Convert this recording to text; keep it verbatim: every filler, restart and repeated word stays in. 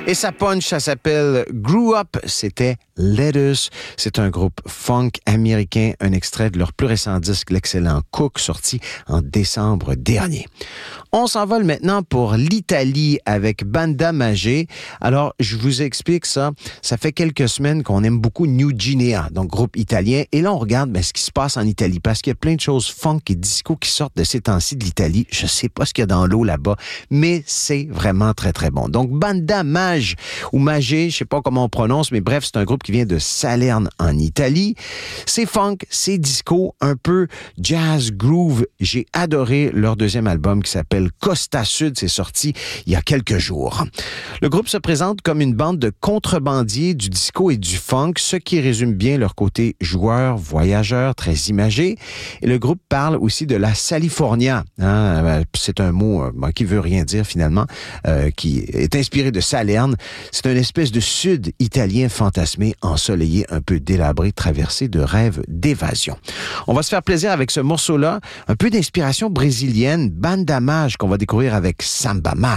Et ça punch, ça s'appelle Grew Up, c'était Lettuce. C'est un groupe funk américain, un extrait de leur plus récent disque, l'excellent Cook, sorti en décembre dernier. On s'envole maintenant pour l'Italie avec Banda Magé. Alors, je vous explique ça. Ça fait quelques semaines qu'on aime beaucoup New Guinea, donc groupe italien. Et là, on regarde ben, ce qui se passe en Italie, parce qu'il y a plein de choses funk et disco qui sortent de ces temps-ci de l'Italie. Je sais pas ce qu'il y a dans l'eau là-bas, mais c'est vraiment très, très bon. Donc, Banda Mage, ou Magé, je sais pas comment on prononce, mais bref, c'est un groupe qui vient de Salerne, en Italie. C'est funk, c'est disco, un peu jazz groove. J'ai adoré leur deuxième album qui s'appelle Costa Sud, c'est sorti il y a quelques jours. Le groupe se présente comme une bande de contrebandiers du disco et du funk, ce qui résume bien leur côté joueur, voyageur, très imagé. Et le groupe parle aussi de la Salifornia. Hein? C'est un mot euh, qui veut rien dire finalement, euh, qui est inspiré de Salerne. C'est une espèce de sud italien fantasmé, ensoleillé, un peu délabré, traversé de rêves d'évasion. On va se faire plaisir avec ce morceau-là, un peu d'inspiration brésilienne, Banda Mage, qu'on va découvrir avec Samba Mage.